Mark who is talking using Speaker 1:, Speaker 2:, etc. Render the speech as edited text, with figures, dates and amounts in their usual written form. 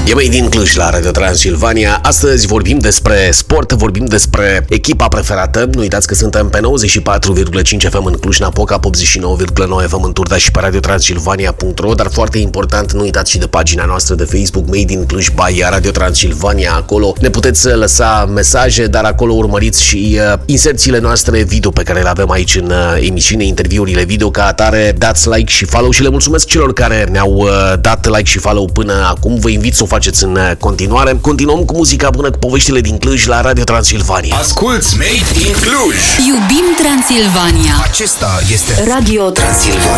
Speaker 1: E Made in Cluj la Radio Transilvania. Astăzi vorbim despre sport, vorbim despre echipa preferată. Nu uitați că suntem pe 94,5 FM în Cluj-Napoca, 89,9 FM în Turda și pe radiotransilvania.ro. Dar foarte important, nu uitați și de pagina noastră de Facebook Made in Cluj by Radio Transilvania. Acolo ne puteți lăsa mesaje, dar acolo urmăriți și inserțiile noastre video pe care le avem aici în emisiune, interviurile video. Ca atare, dați like și follow și le mulțumesc celor care ne-au dat like și follow până acum. Vă invit să o faceți în continuare. Continuăm cu muzica bună, cu poveștile din Cluj la Radio Transilvania.
Speaker 2: Asculți Made in Cluj!
Speaker 3: Iubim Transilvania!
Speaker 2: Acesta este
Speaker 3: Radio Transilvania.